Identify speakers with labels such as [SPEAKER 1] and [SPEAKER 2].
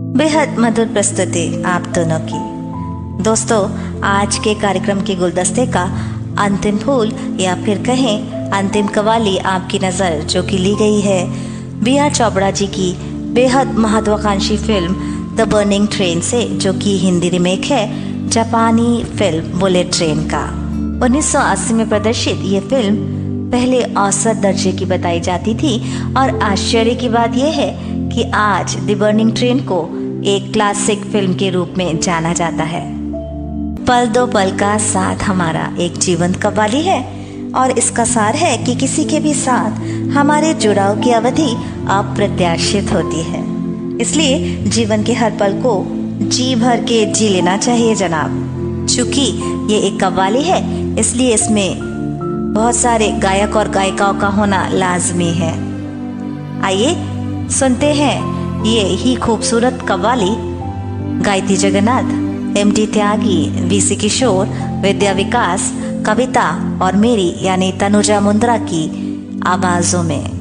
[SPEAKER 1] बेहद मधुर प्रस्तुति आप दोनों की। दोस्तों, आज के कार्यक्रम के गुलदस्ते का अंतिम फूल या फिर कहें अंतिम कवाली आपकी नज़र जो कि ली गई है B.R. चोपड़ा जी की बेहद महत्वाकांक्षी फिल्म द बर्निंग ट्रेन से, जो कि हिंदी रिमेक है जापानी फिल्म बुलेट ट्रेन का। 1980 में प्रदर्शित ये फिल्म पहले औसत दर्जे की बताई जाती थी और आश्चर्य की बात यह है कि आज द बर्निंग ट्रेन को एक क्लासिक फिल्म के रूप में जाना जाता है। पल दो पल का साथ हमारा एक जीवंत कव्वाली है और इसका सार है कि किसी के भी साथ हमारे जुड़ाव की अवधि अप्रत्याशित होती है, इसलिए जीवन के हर पल को जी भर के जी लेना चाहिए जनाब। चूंकि ये एक कव्वाली है इसलिए इसमें बहुत सारे गायक और गायिकाओं का होना लाजमी है। आइए सुनते हैं ये ही खूबसूरत कव्वाली गायत्री जगन्नाथ, M.T. त्यागी, V.C. किशोर, विद्या विकास, कविता और मेरी यानी तनुजा मुंद्रा की आवाजों में।